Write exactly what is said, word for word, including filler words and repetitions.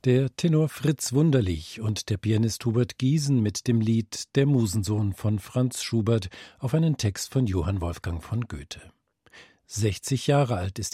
Der Tenor Fritz Wunderlich und der Pianist Hubert Giesen mit dem Lied »Der Musensohn« von Franz Schubert auf einen Text von Johann Wolfgang von Goethe. sechzig Jahre alt ist